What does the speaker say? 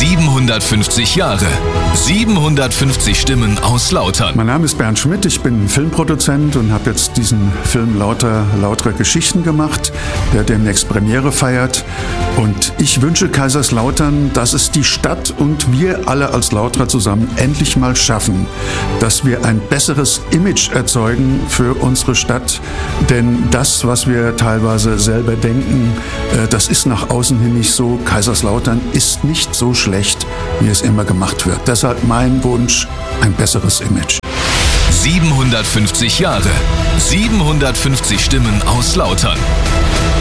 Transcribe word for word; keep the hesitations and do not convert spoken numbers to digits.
siebenhundertfünfzig Jahre. siebenhundertfünfzig Stimmen aus Lautern. Mein Name ist Bernd Schmidt, ich bin Filmproduzent und habe jetzt diesen Film Lauter, lautere Geschichten gemacht, der demnächst Premiere feiert. Und ich wünsche Kaiserslautern, dass es die Stadt und wir alle als Lauterer zusammen endlich mal schaffen, dass wir ein besseres Image erzeugen für unsere Stadt. Denn das, was wir teilweise selber denken, das ist nach außen hin nicht so. Kaiserslautern ist nicht so schlecht, wie es immer gemacht wird. Deshalb mein Wunsch, ein besseres Image. siebenhundertfünfzig Jahre. siebenhundertfünfzig Stimmen aus Lautern.